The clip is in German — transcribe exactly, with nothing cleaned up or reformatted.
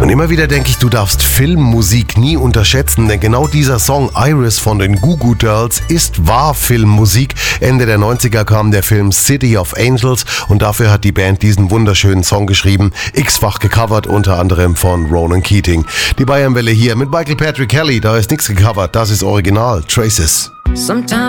Und immer wieder denke ich, du darfst Filmmusik nie unterschätzen, denn genau dieser Song Iris von den Goo Goo Dolls ist wahr Filmmusik. Ende der neunziger kam der Film City of Angels und dafür hat die Band diesen wunderschönen Song geschrieben, x-fach gecovert, unter anderem von Ronan Keating. Die Bayernwelle hier mit Michael Patrick Kelly, da ist nichts gecovert, das ist Original, Traces. Sometimes